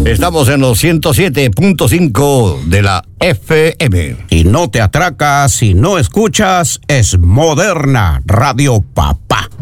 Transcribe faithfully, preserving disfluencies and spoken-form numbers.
Estamos en los ciento siete punto cinco de la F M. Y no te atracas si no escuchas Es Moderna Radio Papá.